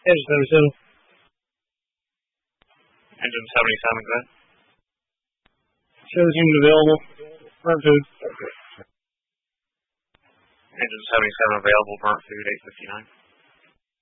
Engine 77. Engine 77, good. Shows unit available. Burnt food. Engine 77 available, burnt food, 859.